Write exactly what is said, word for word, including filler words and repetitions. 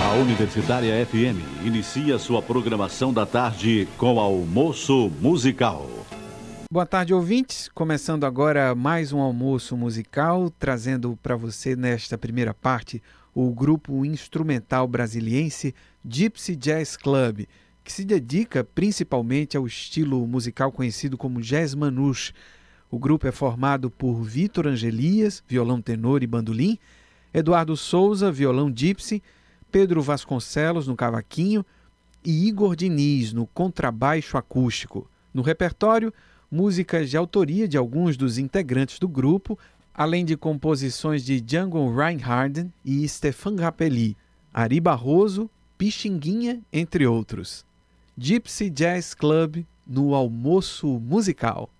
A Universitária F M inicia sua programação da tarde com Almoço Musical. Boa tarde, ouvintes. Começando agora mais um Almoço Musical, trazendo para você nesta primeira parte o grupo instrumental brasiliense Gypsy Jazz Club, que se dedica principalmente ao estilo musical conhecido como jazz manouche. O grupo é formado por Vitor Angelias, violão tenor e bandolim, Eduardo Souza, violão gypsy, Pedro Vasconcelos no cavaquinho e Igor Diniz no contrabaixo acústico. No repertório, músicas de autoria de alguns dos integrantes do grupo, além de composições de Django Reinhardt e Stefan Grappelli, Ari Barroso, Pixinguinha, entre outros. Gypsy Jazz Club no Almoço Musical.